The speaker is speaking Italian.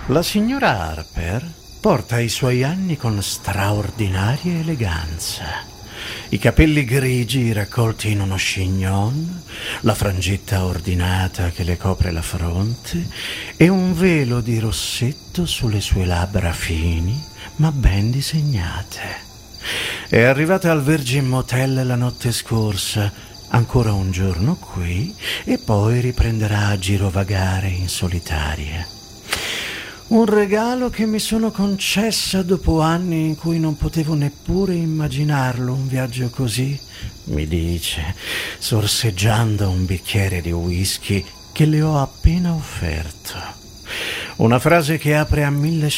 La signora Harper porta i suoi anni con straordinaria eleganza. I capelli grigi raccolti in uno chignon, la frangetta ordinata che le copre la fronte e un velo di rossetto sulle sue labbra fini ma ben disegnate. È arrivata al Virgin Motel la notte scorsa, ancora un giorno qui e poi riprenderà a girovagare in solitaria. Un regalo che mi sono concessa dopo anni in cui non potevo neppure immaginarlo, un viaggio così, mi dice, sorseggiando un bicchiere di whisky che le ho appena offerto. Una frase che apre a 1000